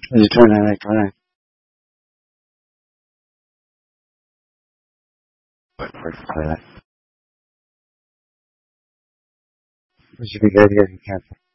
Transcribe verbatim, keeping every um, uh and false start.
You turn on that car. Wait for it to play that. We should be good here. Be careful.